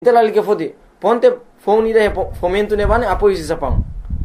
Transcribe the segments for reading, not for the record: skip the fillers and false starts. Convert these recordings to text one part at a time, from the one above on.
Ita lali ke foti. Ponte phone ida fomento ne bane apoio se sapang.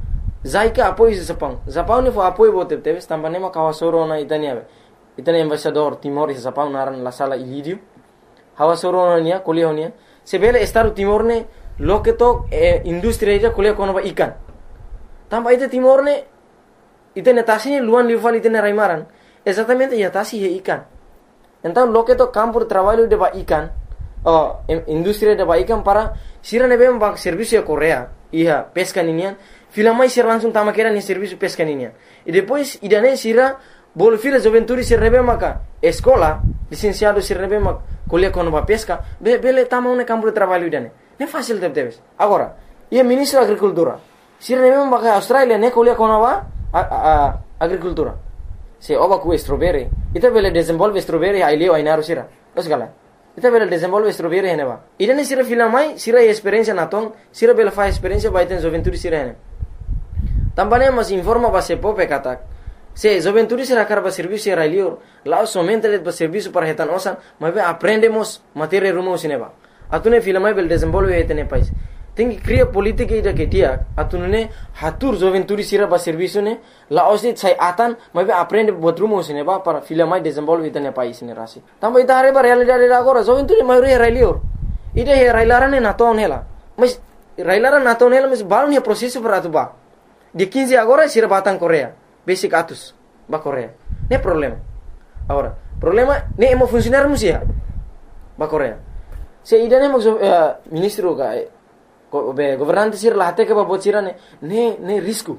Zaika apoio se sapang. Zapang ne fo apoio bote teve stampane ma kawasoro na itania. Itania embaixador Timor se sapang naran la sala ilidio. Hawasoro nia kuliah nia. Sebele estaru Timor ne loketo industria ida kuliah kono ba ikan. Tamba ite Timor ne itene tasi luan liufal itene raimaran. Exatamente ya tasi he ikan. Então loketo campo de trabalho de ba ikan. Industria de ba ikan para sira nebe bak serviço Korea. Iya pesca ninian. Filamai sira langsung tama kera ni serviço pesca ninian. E depois idane sira bol fila joventuri sira nebe maka escola licenciado sira nebe mak kuliah kono ba pesca. Bele tama un campo de trabalho idane. Ne fácil teves. Agora, ia ministro agricultura. Sira nebe maka Australia ne kuliah kono ba agricultura. Se oba ku strawberry. Ita bele desenvolve strawberry ai leo ai naru sira. Osgala. Ita bela desenvolve strawberry hene ba. Idane sira filamai, sira experiência natong, sira bela fa experiência ba iten joventuri sira hene. Tambane mas informa ba se pope katak. Se joventuri sira karba serviço era lior, lá somente let ba serviço para retan osan, mas be aprendemos matéria rumo sineba. Atune filamai bel desenvolve etene pais. Tengi cria politika ida ketia, atune hatur joventuri sira ba serviço ne, la osit sai atan, mas be aprende bot rumo sineba para filamai desenvolve etene pais ne rasi. Tamba ita hare ba realidade agora joventuri maioria era lior. Ida he railarane naton hela. Mas railaran naton hela mas balon he processo para atuba. De 15 agora sira batang Korea. Basic atus ba Korea. Ne problema. Agora, problema ne emo funcionar musia. Ba Korea. Se ida ne ministro ga governante sir lahate ke babot sira ne risco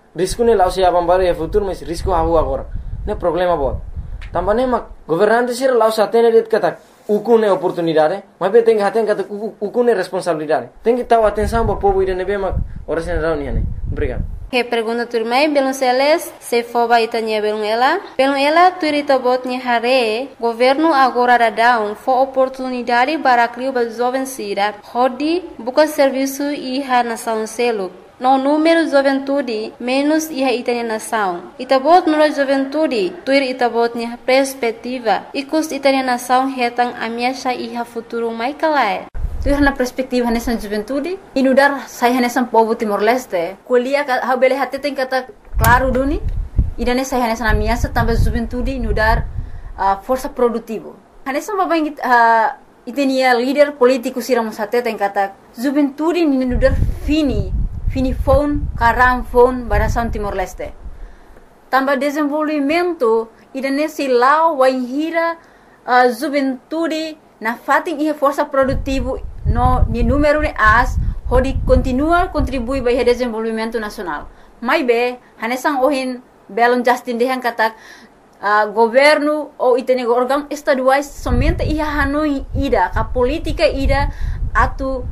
ne lao se abam baru ya futuro mas risco hahu agora ne problema bot tambane mak governante sir lao satene dit kata ukune oportunidade mas be tem haten kata ukune responsabilidade tem que tahu atenção ba povo ida ne be mak orasen rauni ne obrigado. Que pergunta turmai belum seles se foba itanya belum ela turita botnya hare governo agora dadão fo oportunidade para criar ba jovem sira hodi buka serviço iha nação selo no número juventude menos iha itanya nação itabot no juventude tuir itabotnya perspectiva ikus itanya nação hetang amiasha iha futuro mai kalai. Tuh na perspektif hanesan juventude inudar sai hanesan povo Timor-Leste kuliah ha bele hatte tem kata claro duni idane sai hanesan amiasa tambah juventude inudar força produtivo hanesan baba itenia líder político siramos hatte tem kata juventude inudar fini phone karam phone barasan Timor-Leste tambah desenvolvimento idane silau waihira juventude na fating ia força produtivo no ni número ne as hodi continua contribui ba ia desenvolvimento nacional mai be hanesang ohin belon Justin dehan katak governo ou itene órgão estaduais somente ia hanoi ida ka politika ida atu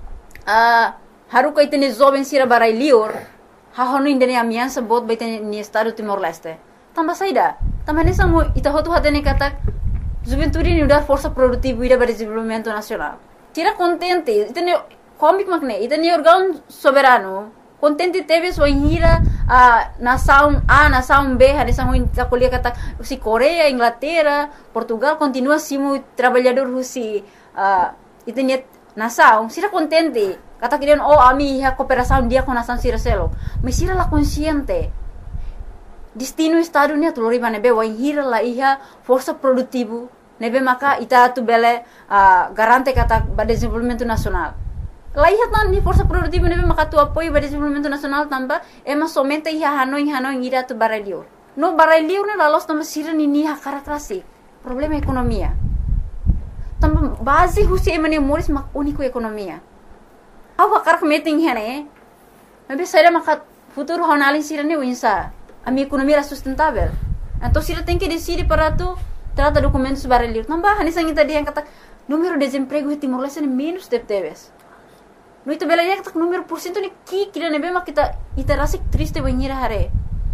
haruka itene jovem sira barai lior ha hanoi indene amiansa bot ba itene ni estado Timor-Leste tamba saida tamba hanesang mo ita hotu hatene katak juventude ni udar força produtiva ida para desenvolvimento nacional. Tira contente, itene comic makne, itene órgão soberano. Contente teve sua hira nação A, nação B, hanesan ita kuliah kata si Korea, Inglaterra, Portugal continua simu trabalhador si itene nação, sira contente. Kata kirian ami ha cooperação dia com nação sira selo. Mas sira la consciente. Destino estado ni atulori ba nebe wai hira la iha força produtivo nebe maka ita tu bele garante kata ba desenvolvimento nacional la iha tan ni força produtivo nebe maka tu apoio ba desenvolvimento nacional tamba ema somente iha hanoi ira tu barelio no barelio ne la los tamba sira ni ha karakterasi problema ekonomia tamba base husi emane moris mak unico ekonomia awa karak meeting hene nebe saira maka futuro honalin sira ni winsa a minha economia era sustentável. Então, se ela tem que decidir para tu, trata documentos barulhos. Não vai, hanisang ita dia kata número de desemprego em Timor-Leste é menos de teves. No itu bela dia kata número porcento ni kira nebe mak kita ita rasik triste banhira hare.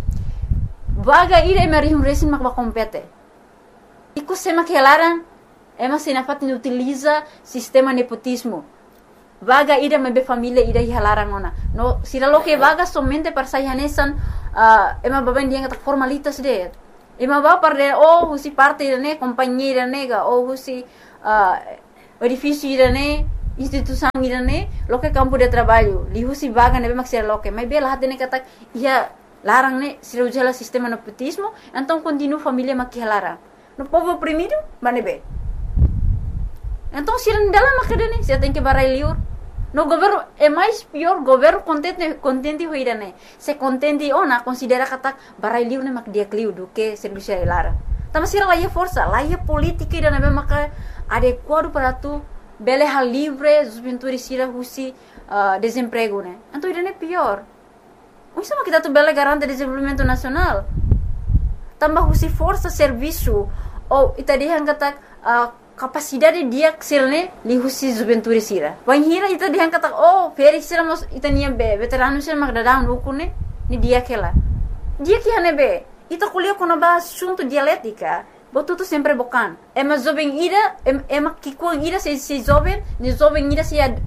Vaga ira emarihum resin mak bakompete. Iku sema kelaran, ema sinafat ni utiliza sistema nepotismo. Vaga ida mebe família ida hilaran ona. No, sira lo que vaga somente para sai hanesan ema baban dia kata formalitas de. Ema ba parde husi parte ne companhia nega husi edifício ne instituição irane loke campo de trabalho lihu si vaga nebe maksira loke mas bela hatene kata ia larang ne sira ujala sistema nepotismo então continua família makihalara no povo oprimido banebe então sira ndala makadene sira tem que barai liur no governo é mais pior governo contente ho irane se contente ona considera kata barai liur ne mak dia kliu do que serviço lara tama sira laia força laia política irane be maka adequado para tu bele hal livre juventude sira husi desemprego né então irane é pior isso é que tu bela garante desenvolvimento nacional tambah husi força serviço ou itadihan kata capacidade dia sirne li husi juventude sira banhira itadihan kata feri sira mos itania be veterano sira magdadang ukune ni dia kela dia que hanebe ita kuliah kono ba assunto dialética botuto sempre bocan mas jovem ira ema kikuang ira se jovem ni jovem ira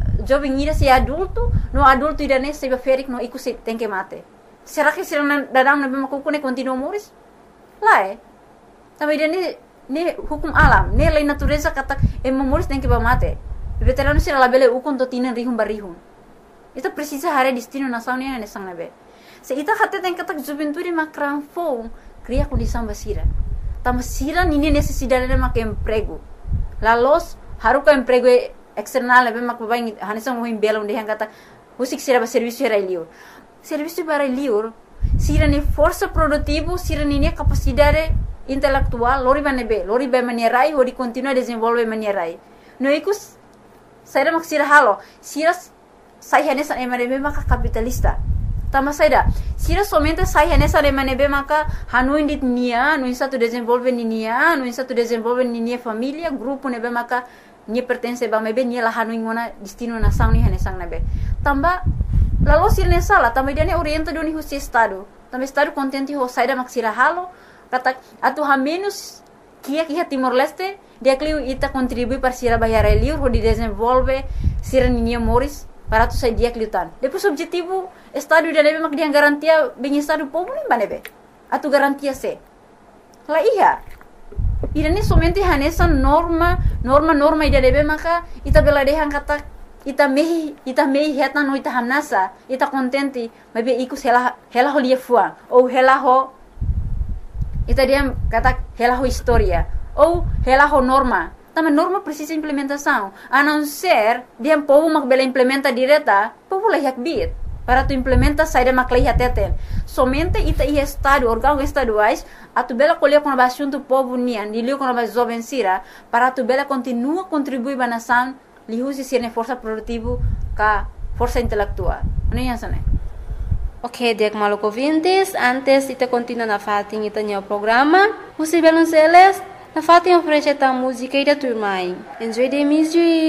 se adulto no adulto ira ne se ferik no iku se tem que mate será que sira dadang na bema kukune continua moris lá também ne hukum alam ne lei natureza kata moris tem que mate veterano sira labele ukun to tinan rihum barihum itu precisa hare destino nação ne sang nabe se ita hatte tem kata juventude makran fo cria condição basira tamasira nini necessidade de mak emprego lalos haruka emprego external be mak babai hanisang mo bela onde hang kata husik sira ba serviço para liur sira ni força produtivo sira ni capacidade intelectual lori ba manierai ori continua desenvolve manierai no ikus saira mak sira halo sira sai hanesa emare mak capitalista tama saida sira somente sai nessa de manebe maka hanu indit nia no insa tu desenvolve nia no insa tu desenvolve nia família grupo nebe maka ni pertence ba mebe ni la hanu ingona destino nação ni hanesang nebe tamba lalo sira nessa la tamba dia ne orienta do ni husi estado tamba estado contente ho saida mak sira halo kata atu ha menos kia Timor Leste dia kliu ita contribui para sira bayar liur ho di desenvolve sira nia moris para tu sai dia kliutan depois objetivo estado da nebe mak dia garantia bem estado povo nem banebe atu garantia se la iya irane somente hanesa norma ida nebe maka ita bela dehan kata ita mehi heta no ita hanasa ita contente mebe ikus hela ho lia fua ou hela ho ita dia kata hela ho historia ou hela ho norma também norma precisa implementação a não ser dia povo mak bela implementa direta povo lah yak bit para tu implementa saída maklei hateten somente ita ia estado órgão estaduais a tu bela colher com a assunto povo nian dilio com a jovem sira para tu bela continua contribuir para nação lihusi sirne força produtivo ka força intelectual não é assim Ok, dek maluco ouvintes, antes ita continua na fatin ita nyo programa, Husi Belonceles, na fatin oferece ta música ida turmai. Enjoy the music!